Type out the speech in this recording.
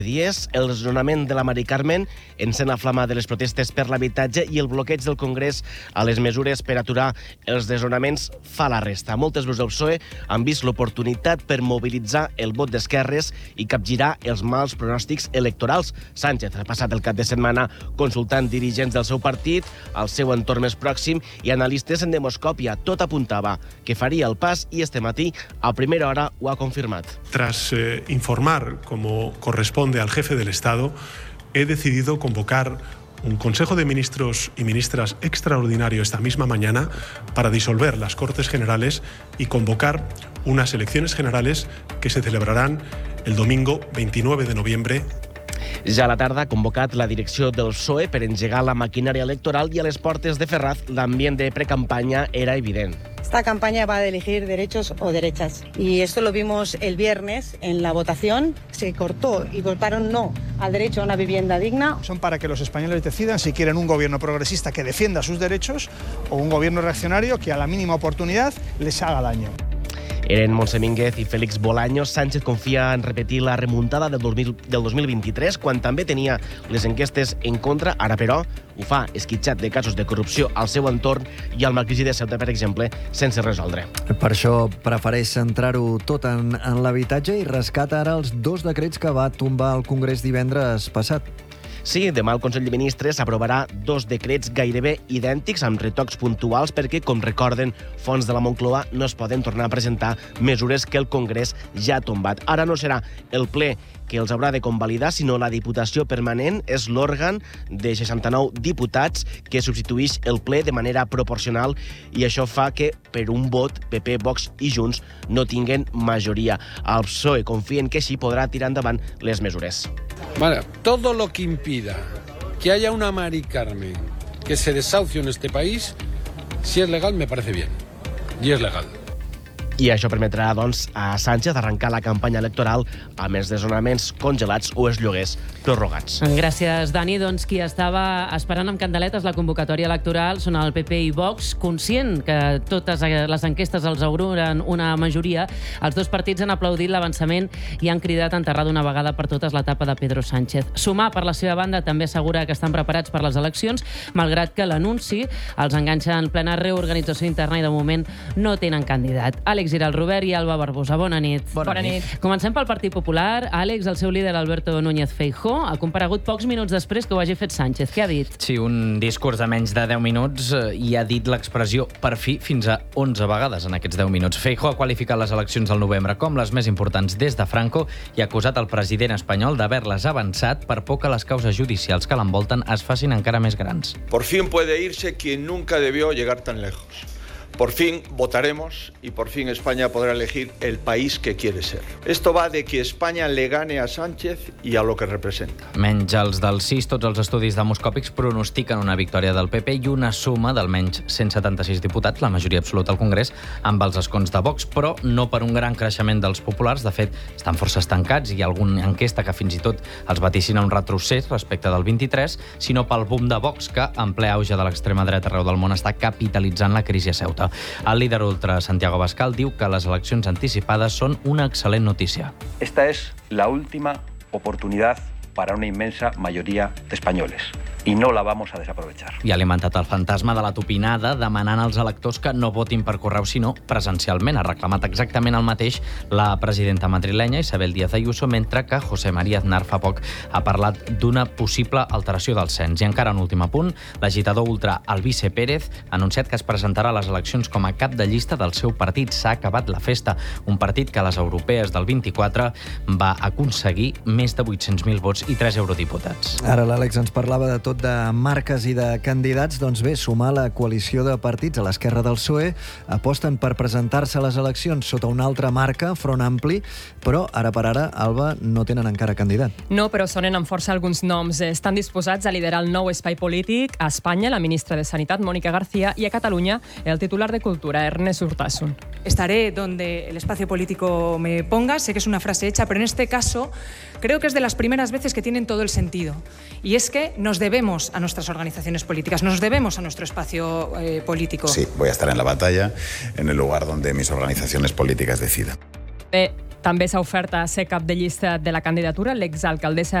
dies, el desnonament de la Mari Carmen encén la flama de les protestes per l'habitatge i el bloqueig del Congrés a les mesures per aturar els desnonaments fa la resta. Moltes veus del PSOE han vist l'oportunitat per mobilitzar el vot d'esquerres i capgirar els mals pronòstics electorals. Sánchez ha passat el cap de setmana consultant dirigents del seu partit, al seu entorn més pròxim i analistes en Demoscòpia. Tot apuntava que faria el pas i este matí, a primera hora, ho ha confirmat. Tras informar, como corresponde al jefe del Estado, he decidido convocar un Consejo de Ministros y Ministras extraordinario esta misma mañana para disolver las Cortes Generales y convocar unas elecciones generales que se celebrarán el domingo 29 de noviembre. Ja a la tarda ha convocat la direcció del PSOE per engegar la maquinària electoral i a les portes de Ferraz l'ambient de precampanya era evident. Esta campaña va a elegir derechos o derechas. Y esto lo vimos el viernes en la votación. Se cortó y votaron no al derecho a una vivienda digna. Son para que los españoles decidan si quieren un gobierno progresista que defienda sus derechos o un gobierno reaccionario que a la mínima oportunidad les haga daño. Eren Montse Mínguez i Félix Bolaños. Sánchez confia en repetir la remuntada del 2023, quan també tenia les enquestes en contra. Ara, però, ho fa esquitxat de casos de corrupció al seu entorn i al Marquisi de Ceuta, per exemple, sense resoldre. Per això prefereix centrar-ho tot en l'habitatge i rescata ara els 2 decrets que va tombar el Congrés divendres passat. Sí, demà el Consell de Ministres aprovarà 2 decrets gairebé idèntics amb retocs puntuals perquè, com recorden fonts de la Moncloa, no es poden tornar a presentar mesures que el Congrés ja ha tombat. Ara no serà el ple que els haurà de convalidar, sinó la Diputació Permanent és l'òrgan de 69 diputats que substitueix el ple de manera proporcional i això fa que, per un vot, PP, Vox i Junts no tinguen majoria. El PSOE confien que així podrà tirar endavant les mesures. Vale, todo lo que impida que haya una Mari Carmen que se desahucie en este país, si es legal, me parece bien. Y es legal. I això permetrà, doncs, a Sánchez arrencar la campanya electoral amb els desnonaments congelats o els lloguers prorrogats. Gràcies, Dani. Doncs qui estava esperant amb candeletes la convocatòria electoral són el PP i Vox. Conscient que totes les enquestes els auguren una majoria, els 2 partits han aplaudit l'avançament i han cridat a enterrar d'una vegada per totes l'etapa de Pedro Sánchez. Sumar, per la seva banda, també assegura que estan preparats per les eleccions, malgrat que l'anunci els enganxa en plena reorganització interna i de moment no tenen candidat. Àlex Giral Robert i Alba Barbosa. Bona nit. Bona nit. Comencem pel Partit Popular. Àlex, el seu líder Alberto Núñez Feijóo, ha comparegut pocs minuts després que ho hagi fet Sánchez. Què ha dit? Sí, un discurs de menys de 10 minuts i ha dit l'expressió per fi fins a 11 vegades en aquests 10 minuts. Feijóo ha qualificat les eleccions del novembre com les més importants des de Franco i ha acusat el president espanyol d'haver-les avançat per por que les causes judicials que l'envolten es facin encara més grans. Por fin puede irse quien nunca debió llegar tan lejos. Por fin votaremos y por fin España podrá elegir el país que quiere ser. Esto va de que España le gane a Sánchez y a lo que representa. Menys els del CIS, tots els estudis demoscòpics pronostiquen una victòria del PP i una suma d'almenys 176 diputats, la majoria absoluta al Congrés, amb els escons de Vox, però no per un gran creixement dels populars. De fet, estan força estancats i hi ha alguna enquesta que fins i tot els vaticina un retrocés respecte del 23, sinó pel boom de Vox, que en ple auge de l'extrema dreta arreu del món està capitalitzant la crisi a Ceuta. El líder ultra Santiago Abascal diu que les eleccions anticipades són una excel·lent notícia. Esta es la última oportunidad para una inmensa mayoría de españoles. I no la vamos a desaprovechar. I ha alimentat el fantasma de la tupinada demanant als electors que no votin per correu sinó presencialment. Ha reclamat exactament el mateix la presidenta madrilenya Isabel Díaz Ayuso, mentre que José María Aznar fa poc ha parlat d'una possible alteració del cens. I encara un últim apunt, l'agitador ultra Albice Pérez ha anunciat que es presentarà a les eleccions com a cap de llista del seu partit. S'ha acabat la festa, un partit que a les europees del 24 va aconseguir més de 800.000 vots i 3 eurodiputats. Ara l'Àlex ens parlava de tot de marques i de candidats. Doncs bé, sumar la coalició de partits a l'esquerra del PSOE aposten per presentar-se a les eleccions sota una altra marca, Front Ampli, però ara per ara, Alba, no tenen encara candidat. No, però sonen amb força alguns noms. Estan disposats a liderar el nou espai polític a Espanya, la ministra de Sanitat, Mónica García, y a Catalunya, el titular de Cultura, Ernest Urtasun. Estaré donde el espacio político me ponga. Sé que es una frase hecha, pero en este caso creo que es de las primeras veces que tienen todo el sentido. Y es que nos debemos a nuestras organizaciones políticas, nos debemos a nuestro espacio político. Sí, voy a estar en la batalla, en el lugar donde mis organizaciones políticas decidan. També s'ha ofert a ser cap de llista de la candidatura l'exalcaldessa